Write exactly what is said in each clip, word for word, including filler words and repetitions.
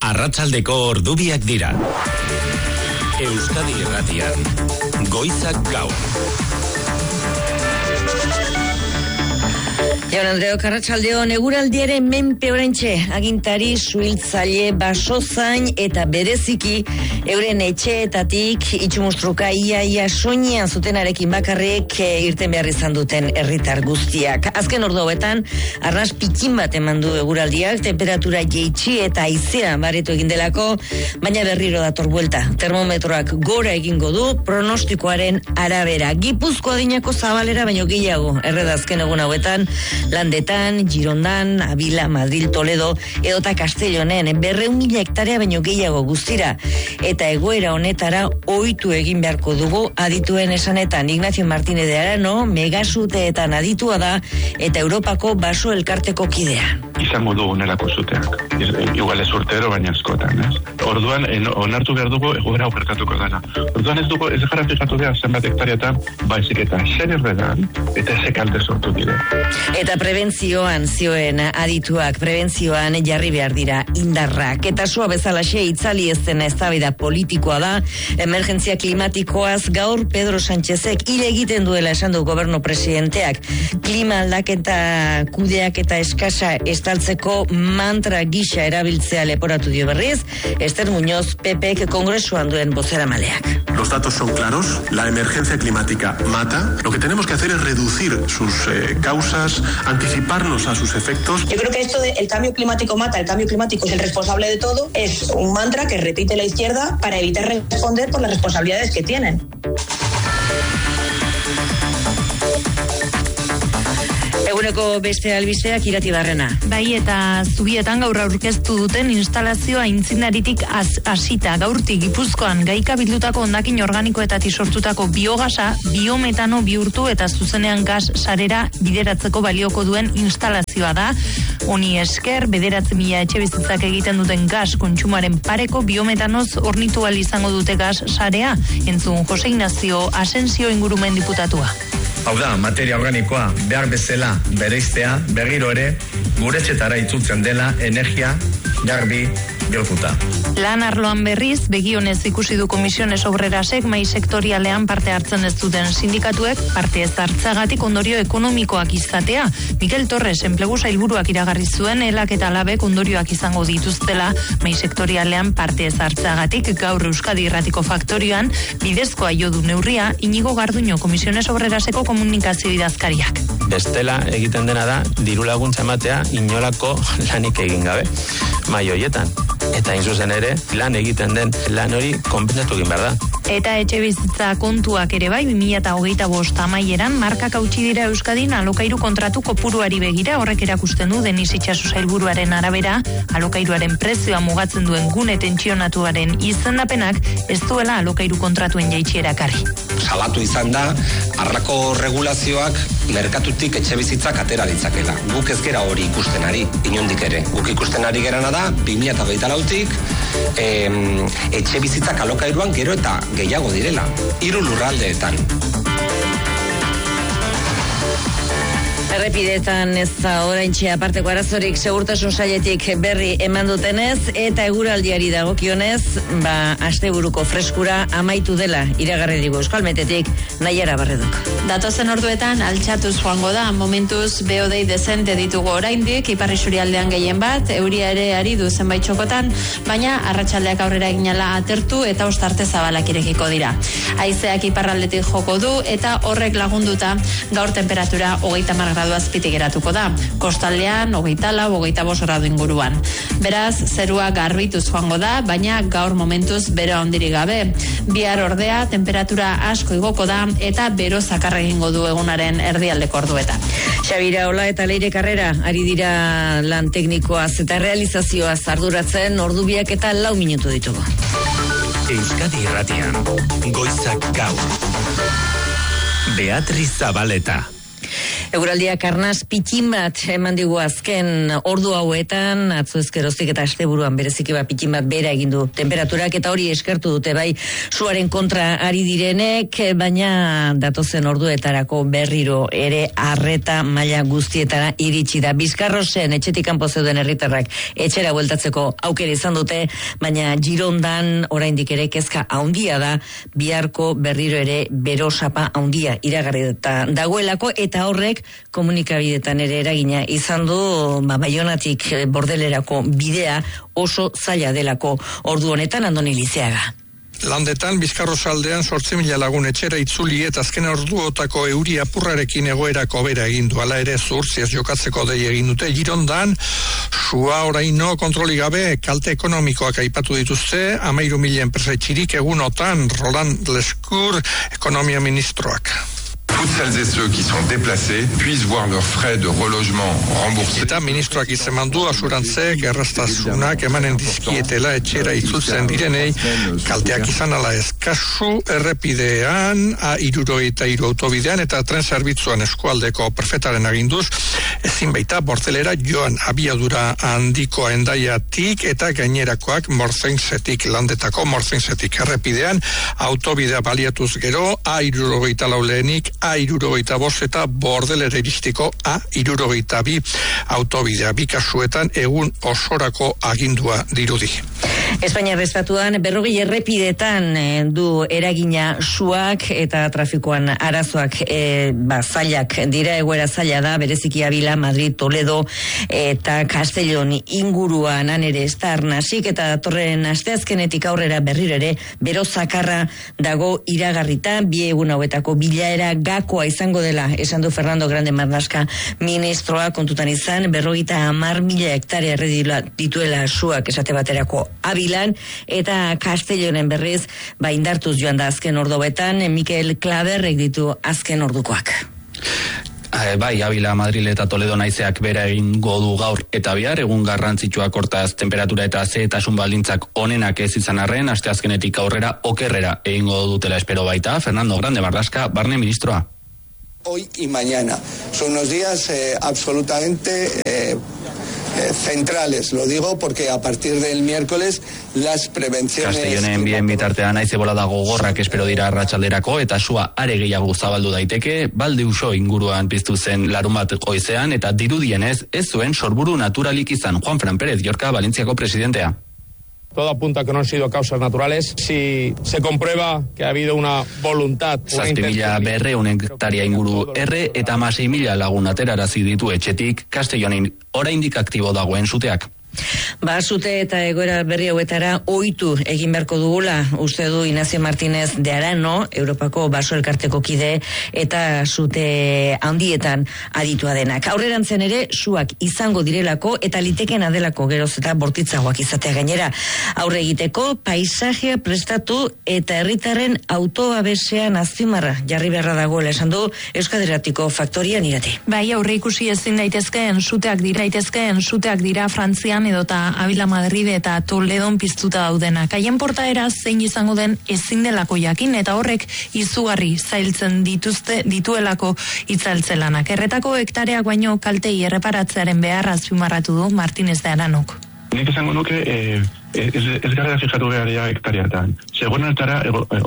Arratsaldeko ordubiak dira. Euskadi Irratian, Goizak Gaur. Jaun Andreok, arratsaldeon, eguraldiaren menpe oraintxe, agintari, suhiltzaile, basozain eta bereziki euren etxeetatik itxumustruka ia ia soinean zutenarekin bakarrik e, irten behar izan duten herritar guztiak. Azken ordu hauetan, arnas pikin bat eman du eguraldiak, temperatura jeitsi eta haizea baretu egin delako, baina berriro dator buelta. Termometroak gora egingo du pronostikoaren arabera. Gipuzkoa adinako zabalera baino gehiago, erreda azken egun hauetan, Landetan, Girondan, Abila, Madrid, Toledo, edota Castellonen, berreun mila hektarea baino gehiago guztira. Eta egoera honetara ohitu egin beharko dugu adituen esanetan. Ignacio Martínez de Arano, megasuteetan aditua da, eta Europako baso elkarteko kidea. Izango dugu onelako zuteak. Igual ez urtero, baina askotan, ez? Orduan, en, onartu behar dugu egoera okertatuko dana. Orduan ez dugu, ez gara fijatu behar zenbat hektareatan, baizik eta zer erredan, eta ze kalte sortu dire. Eta prebentzioan zioen adituak, prebentzioan jarri behar dira indarrak. Eta sua bezalaxe itzali ez dena eztabaida politikoa da, emergentzia klimatikoaz gaur Pedro Sánchezek hil egiten duela esan du gobernu presidenteak. Klima aldaketa kudeak eta eskasa estaltzeko mantra gisa erabiltzea leporatu dio berriz, Ester Muñoz, P Pek kongresuan duen bozeramaleak. Los datos son claros, la emergencia climática mata, lo que tenemos que hacer es reducir sus eh, causas, anticiparnos a sus efectos. Yo creo que esto de el cambio climático mata, el cambio climático es el responsable de todo, es un mantra que repite la izquierda para evitar responder por las responsabilidades que tienen. Eguneko beste albisteak Irati Barrena. Bai, eta zubietan gaur aurkeztu duten instalazioa intzindaritik hasita. Gaurtik Gipuzkoan gaika bildutako hondakin organikoetatik sortutako biogasa biometano bihurtu eta zuzenean gas sarera bideratzeko balioko duen instalazioa da. Honi esker, bederatzi mila etxe bizitzak egiten duten gas kontsumoaren pareko biometanoz hornitu ahal izango dute gas sarea. Entzun Jose Ignacio Asensio ingurumen diputatua. Hau da, materia organikoa behar bezala bereiztea, berriro ere, gure etxetara itzultzen dela energia garbi bihurtuta. Lan arloan berriz, begionez ikusi du Komisiones Obrerasek mai sektorialean parte hartzen ez duten sindikatuek parte ez hartzagatik ondorio ekonomikoak izatea. Mikel Torres, enplegu sailburuak iragarri zuen elak eta labek ondorioak izango dituztela mai sektorialean parte ez hartzagatik gaur Euskadi Irratiko Faktorioan bidezkoa jo du neurria Inigo Garduño Komisiones Obreraseko komunikazio idazkariak. Bestela egiten dena da diru laguntza ematea inolako lanik egin gabe mai hoietan. Eta hain zuzen ere, lan egiten den lan hori konpentsatu egin behar da. Eta etxe bizitza kontuak ere bai, bi mila hogeita bost amaieran, markak hautsi dira Euskadin alokairu kontratu kopuruari begira, horrek erakusten du Denis Itxaso sailburuaren arabera, alokairuaren prezioa mugatzen duen gune tentsionatuaren izendapenak ez duela alokairu kontratuen jaitsiera ekarri. Salatu izan da, arrako regulazioak merkatutik etxe bizitzak atera ditzakela. Guk ez gera hori ikusten ari, inondik ere. Guk ikusten ari gerana da, bi mila hogeita lautik, em, etxe bizitzak alokairuan gero eta gehiago direla, hiru lurraldeetan. Errepidetan ez da oraintxe aparteko arazorik segurtasun sailetik berri eman dutenez eta eguraldiari dagokionez, ba asteburuko freskura amaitu dela iragarri digu Euskalmetetik Naiara Barredok. Datozen orduetan altxatuz joango da, momentuz B O D dezente ditugu oraindik, ipar isurialdean gehien bat, euria ere ari du zenbait txokotan, baina arratsaldeak aurrera eginala atertu eta ostarte zabalak irekiko dira. Haizeak iparraldetik joko du eta horrek lagunduta gaur temperatura hogeita hamar gradu azpitik geratuko da. Kostaldean hogeita lau, hogeita bost gradu inguruan. Beraz, zerua garbituz joango da, baina gaur momentuz bero handirik gabe. Bihar ordea temperatura asko igoko da eta bero zakarra egingo du egunaren erdialdeko orduetan. Xabira Ola eta Leire Karrera ari dira lan teknikoaz eta realizazioaz arduratzen, ordubiak eta lau minutu ditugu. Euskadi Irratian, Goizak Gaur. Beatriz Zabaleta. Eguraldiak arnaz pitin bat eman digu azken ordu hauetan, atzo ezkeroztik eta asteburuan bereziki bat pitin bat bera egin du temperaturak, eta hori eskertu dute bai suaren kontra ari direnek, baina datozen orduetarako berriro ere arreta maila guztietara iritsi da. Bizkarrosen etxetik kanpo zeuden herritarrak etxera bueltatzeko aukera izan dute, baina Girondan oraindik ere kezka handia da, biharko berriro ere berosapa handia iragarri dagoelako, eta horrek komunikabidetan ere eragina izan du, ba, Baionatik Bordelerako bidea oso zaila delako ordu honetan. Andoni Lizeaga. Landetan, Bizkarrosaldean sortzi mila lagun etxera itzuli eta azken orduotako euri apurrarekin egoerako bera egin du. Hala ere zuhurtziaz jokatzeko dei egin dute. Girondan, sua oraino kontroli gabe kalte ekonomikoak aipatu dituzte, amairu mila enpresatxirik egunotan. Roland Lescure, ekonomia ministroak. Toutes celles et ceux qui sont déplacés puissent voir leurs frais de relogement remboursés. Eta ministroak izeman du asurantzek erraztasunak emanen dizkietela etxera itzultzen direnei, kalteak izan ala ez. Kasu errepidean, a hirurogeita hiru autobidean eta tren zerbitzuan eskualdeko prefetaren aginduz, ezin baita Bordelera joan, abiadura handiko Hendaiatik eta gainerakoak Morzeinsetik, Landetako Morzeinsetik errepidean, autobidea baliatuz gero, a hirurogeita lau lehenik, A hirurogeita bost eta Bordelera iristiko A hirurogeita bi autobidea. Bi kasuetan egun osorako agindua dirudi. Espainiar estatuan berrogei errepidetan e, du eragina suak eta trafikoan arazoak e, ba, zailak dira, egoera zaila da, bereziki Abila, Madrid, Toledo eta Castellón inguruan han ere ez da arnasik, eta datorren asteazkenetik aurrera berriro ere bero zakarra dago iragarrita. Bi egun hauetako bilaera gakoa izango dela, esan du Fernando Grande Marlaska ministroa, kontutan izan berrogeita hamar mila hektarea erredila dituela suak esate baterako Abilan, eta Castellonen berriz ba indartuz joan da azken orduetan. Mikel Klaberrek ditu azken ordukoak. Eh, bai, Abila, Madrid eta Toledo naizeak bera egingo du gaur eta bihar, egun garrantzitsuak hortaz temperatura eta zehetasun baldintzak onenak ez izan arren, asteazkenetik aurrera okerrera egingo dutela espero baita. Fernando Grande Marlaska, barne ministroa. Hoy y mañana son unos días eh, absolutamente eh, eh, centrales, lo digo porque a partir del miércoles las prevenciones... Castellonen bien bitartean naize bolada gogorrak espero dira arratsalderako eta sua are gehiago zabaldu daiteke. Baldeuso inguruan piztu zen larunbat goizean eta dirudienez ez zuen sorburu naturalik izan. Juanfran Pérez Llorca, Valentziako presidentea. Todo apunta que no han sido causas naturales. Si se comprueba que ha habido una voluntad... Zazpi mila berreun hektaria inguru erre eta hamasei mila lagun aterarazi ditu etxetik, Castellonin oraindik aktibo dagoen suteak. Ba, zute eta egoera berri hauetara ohitu egin beharko dugula, uste du Ignacio Martínez de Arano, Europako baso elkarteko kide eta zute handietan aditua denak. Aurrerantzen ere, suak izango direlako eta litekena delako geroz eta bortitzagoak izatea gainera. Aurre egiteko, paisajea prestatu eta herritarren autobabesean azpimarra jarri beharra dagoela esan du Euskadiratiko faktorian irati. Bai, aurre ikusi ezin daitezkeen suteak dira, daitezkeen suteak dira Frantzian edota Abila, Madrid eta Toledon piztuta daudenak. Haien portaera zein izango den ezin delako jakin, eta horrek izugarri zailtzen dituzte dituelako itzaltzelanak. Erretako hektareak baino kaltei erreparatzearen beharra azpimarratu du Martínez de Aranok. Nik esango nuke eh, ez, ez gara fijatu beharria hektareatan. Segun altara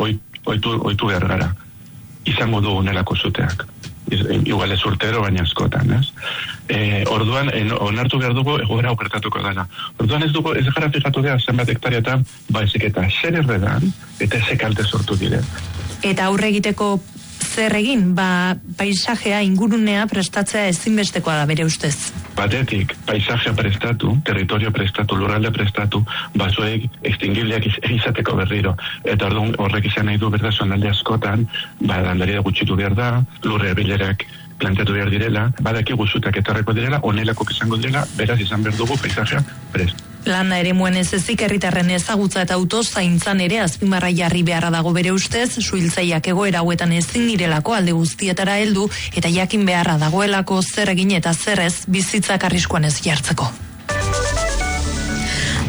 oitu, oitu behar gara. Izango du nelako zuteak. Igual ez urtero, baina askotan, ez? E, orduan, en, onartu behar dugu egoera okertatuko dela. Orduan ez dugu, ez gara fijatu behar zenbat hektareatan, baizik eta zer erredan, eta ez kalte sortu dire. Eta aurre egiteko zer egin, ba, paisajea, ingurunea prestatzea ezinbestekoa da bere ustez. Batetik, paisajea prestatu, territorio prestatu, lurralde prestatu, basoek extingibliak izateko berriro. Eta orduan horrek izan nahi du berda zonalde askotan, ba, landaria gutxitu behar da, lurre bilerak planteatu behar direla, badaki guzutak etorreko direla, onelako izango direla, beraz izan behar dugu paisajea prestatu. Landa ere muen ez ezik herritarren ezagutza eta auto zaintzan ere azpimarra jarri beharra dago bere ustez, suhiltzaileak egoera hauetan ezin direlako alde guztietara heldu eta jakin beharra dagoelako zer egin eta zer ez bizitzak arriskuan ez jartzeko.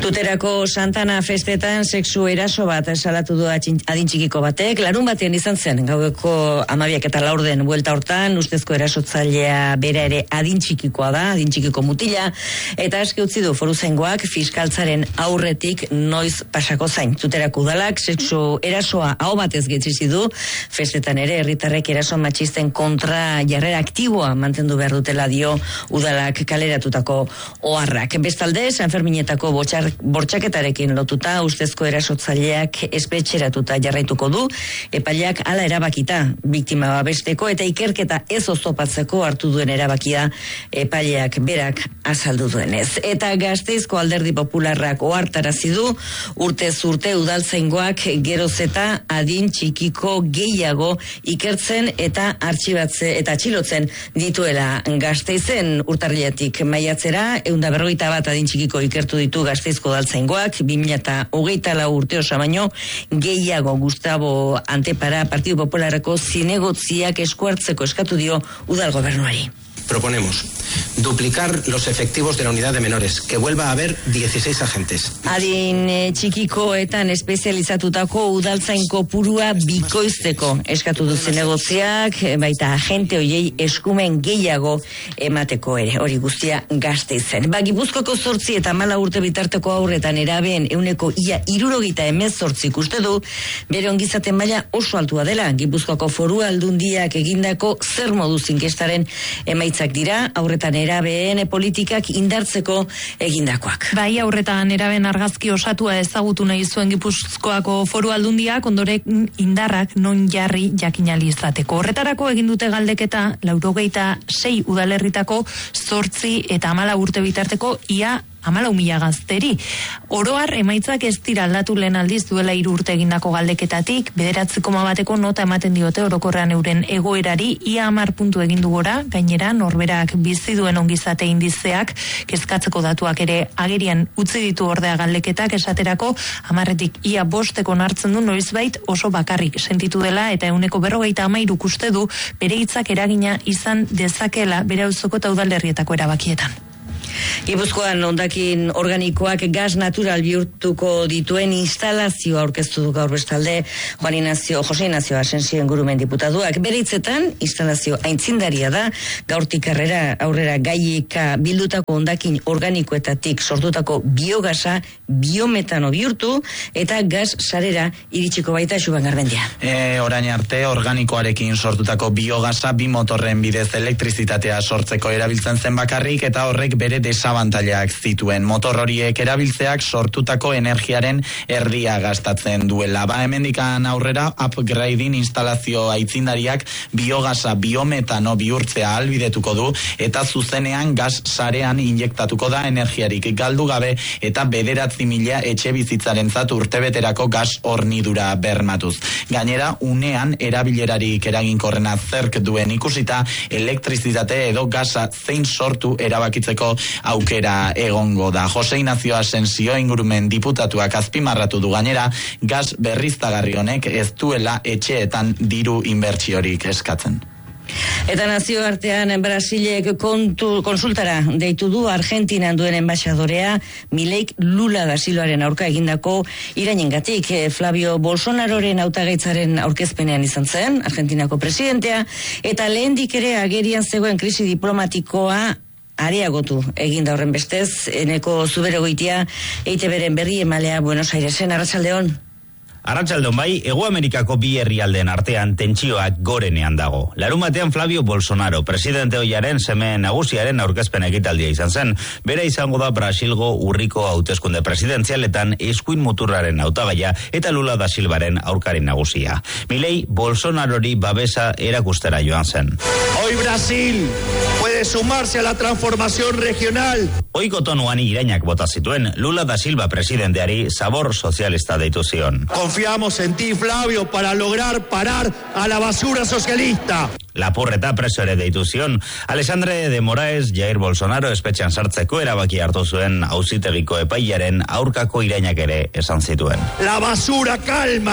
Tuterako Santana festetan sexu eraso bat salatu du adintxikiko batek, larun batean izan zen, gaueko amabiak eta laurden buelta hortan, ustezko erasotzailea bera ere adintxikikoa da, adintxikiko mutila, eta aski utzi du foruzaingoak fiskaltzaren aurretik noiz pasako zain. Tuterako udalak sexu erasoa aho batez getxizi du, festetan ere herritarrek eraso matxisten kontra jarrera aktiboa mantendu behar dutela dio udalak kaleratutako oharrak. Bestalde, San Ferminetako botxar bortxaketarekin lotuta ustezko erasotzaileak espetxeratuta jarraituko du, epaileak hala erabakita biktima babesteko eta ikerketa ez oztopatzeko hartu duen erabakia epaileak berak azaldu duenez. Eta Gasteizko Alderdi Popularrak ohartarazi du urtez urte udaltzaingoak geroz eta adin txikiko gehiago ikertzen eta artxibatze eta atxilotzen dituela. Gasteizen urtarriletik maiatzera ehun eta berrogeita bat adin txikiko ikertu ditu Gasteizko udaltzaingoak, bi mila hogeita lau urte osa baino gehiago. Gustavo Antepara Partido Popularreko zinegotziak eskuartzeko eskatu dio udal gobernuari. Proponemos duplicar los efectivos de la unidad de menores, que vuelva a haber dieciséis agentes. Adin e, txikikoetan espezializatutako udaltzain kopurua bikoizteko eskatu du zinegotziak, baita agente hoiei eskumen gehiago emateko ere, hori guztia Gasteizen. Ba, Gipuzkoako zortzi eta mala urte bitarteko aurretan erabeen euneko ia irurogita emezortzik uste du, bere ongizaten maila oso altua dela. Gipuzkoako foru aldundiak egindako zer moduz inkestaren emaitza dira, aurretan erabeen politikak indartzeko egindakoak. Bai, aurretan eraben argazki osatua ezagutu nahi zuen Gipuzkoako foru aldundiak ondorek indarrak non jarri jakinali izateko. Horretarako egin dute galdeketa laurogeita sei udalerritako zortzi eta hamala urte bitarteko ia hamalau mila gazteri. Oroar emaitzak ez dira aldatu lehen aldiz duela hiru urte egindako galdeketatik, bederatzi koma bateko nota ematen diote orokorrean euren egoerari, ia hamar puntu egin du gora, gainera norberak bizi duen ongizate indizeak kezkatzeko datuak ere agerian utzi ditu ordea galdeketak, esaterako hamarretik ia bosteko nartzen du noizbait oso bakarrik sentitu dela eta euneko berrogeita hamairuk uste du bere hitzak eragina izan dezakela bere auzoko eta udalerrietako erabakietan. Gipuzkoan hondakin organikoak gas natural bihurtuko dituen instalazioa aurkeztu du gaur bestalde Juan Ignacio, Jose Ignacio Asensio ingurumen diputatuak. Bere hitzetan, instalazio aintzindaria da, gaurtik aurrera aurrera gaieka bildutako hondakin organikoetatik sortutako biogasa biometano bihurtu eta gas sarera iritsiko baita Xuban Garmendia. E, orain arte organikoarekin sortutako biogasa bi motorren bidez elektrizitatea sortzeko erabiltzen zen bakarrik eta horrek bere desabantailak zituen. Motor horiek erabiltzeak sortutako energiaren erdia gastatzen duela. Ba, hemendikan aurrera upgrading instalazio aitzindariak biogasa biometano bihurtzea albidetuko du eta zuzenean gas sarean injektatuko da energiarik galdu gabe eta bederatzi mila etxe bizitzarentzat urtebeterako gas hornidura bermatuz. Gainera, unean erabilerarik eraginkorrena zerk duen ikusita, elektrizitate edo gasa zein sortu erabakitzeko aukera egongo da. Jose Ignacio Asensio ingurumen diputatuak azpimarratu du gainera, gas berriztagarri honek ez duela etxeetan diru inbertsiorik eskatzen. Eta nazioartean Brasilek kontu, konsultara deitu du Argentinan duen enbaixadorea Mileik Lula da Silvaren aurka egindako irainengatik. Flavio Bolsonaroren hautagaitzaren aurkezpenean izan zen Argentinako presidentea eta lehendik ere agerian zegoen krisi diplomatikoa areagotu eginda horren bestez. Eneko Zuberogoitia E I Te Beren berri emalea Buenos Airesen. Arratsaldeon. Arratsaldeon bai, Hego Amerikako bi herrialdeen artean tentsioak gorenean dago. Larunbatean Flavio Bolsonaro, presidente ohiaren seme nagusiaren aurkezpen ekitaldia izan zen. Bera izango da Brasilgo urriko hauteskunde presidenzialetan eskuin muturraren hautagaia eta Lula da Silvaren aurkari nagusia. Milei Bolsonarori babesa erakustera joan zen. Hoy Brasil puede sumarse a la transformación regional. Oiko tonuan irainak bota zituen Lula da Silva presidenteari sabor sozialista deitu zion. Confiamos en ti, Flavio, para lograr parar a la basura socialista. Lapurreta preso ere deitu zion. Alexandre de Moraes, Jair Bolsonaro espetxean sartzeko erabaki hartu zuen auzitegiko epailaren aurkako irainak ere esan zituen. La basura calma.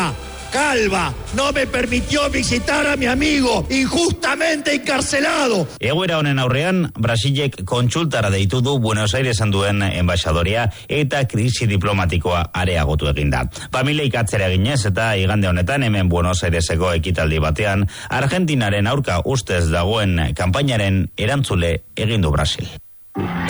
calva no me permitió visitar a mi amigo injustamente encarcelado. Egoera honen aurrean, Brasilek kontsultara deitu du Buenos Airesen duen enbaixadorea eta krisi diplomatikoa areagotu eginda. Familia ikatzera ginez eta igande honetan hemen Buenos Aireseko ekitaldi batean, Argentinaren aurka ustez dagoen kanpainaren erantzule egin du Brasil.